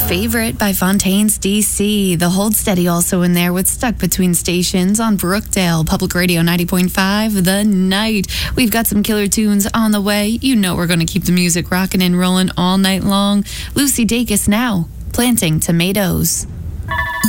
Favorite by Fontaine's DC. The Hold Steady also in there with Stuck Between Stations on Brookdale. Public Radio 90.5, The Night. We've got some killer tunes on the way. You know we're going to keep the music rocking and rolling all night long. Lucy Dacus now, Planting Tomatoes.